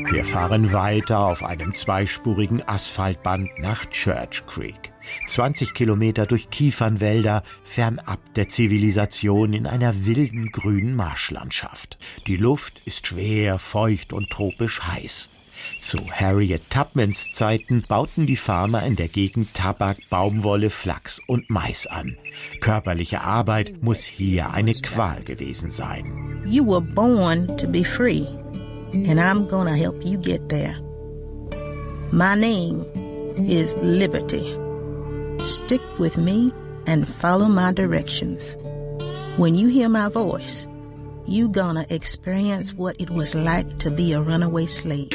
Wir fahren weiter auf einem zweispurigen Asphaltband nach Church Creek. 20 Kilometer durch Kiefernwälder, fernab der Zivilisation in einer wilden grünen Marschlandschaft. Die Luft ist schwer, feucht und tropisch heiß. Zu Harriet Tubmans Zeiten bauten die Farmer in der Gegend Tabak, Baumwolle, Flachs und Mais an. Körperliche Arbeit muss hier eine Qual gewesen sein. You were born to be free, and I'm gonna help you get there. My name is Liberty. Stick with me and follow my directions. When you hear my voice, you gonna experience what it was like to be a runaway slave.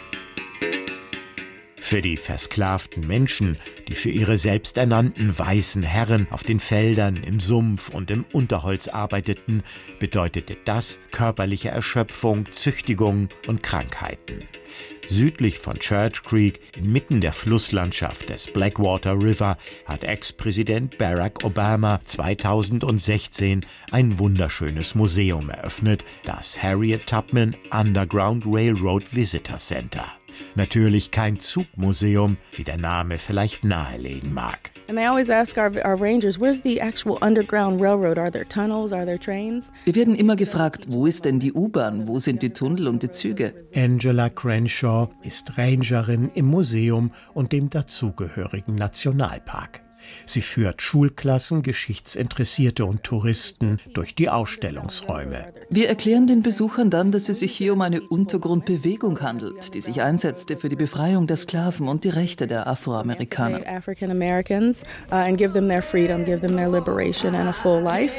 Für die versklavten Menschen, die für ihre selbsternannten weißen Herren auf den Feldern, im Sumpf und im Unterholz arbeiteten, bedeutete das körperliche Erschöpfung, Züchtigung und Krankheiten. Südlich von Church Creek, inmitten der Flusslandschaft des Blackwater River, hat Ex-Präsident Barack Obama 2016 ein wunderschönes Museum eröffnet, das Harriet Tubman Underground Railroad Visitor Center. Natürlich kein Zugmuseum, wie der Name vielleicht nahelegen mag. And they always ask our rangers, where's the actual underground railroad? Are there tunnels? Are there trains? Wir werden immer gefragt, wo ist denn die U-Bahn? Wo sind die Tunnel und die Züge? Angela Crenshaw ist Rangerin im Museum und dem dazugehörigen Nationalpark. Sie führt Schulklassen, Geschichtsinteressierte und Touristen durch die Ausstellungsräume. Wir erklären den Besuchern dann, dass es sich hier um eine Untergrundbewegung handelt, die sich einsetzte für die Befreiung der Sklaven und die Rechte der Afroamerikaner.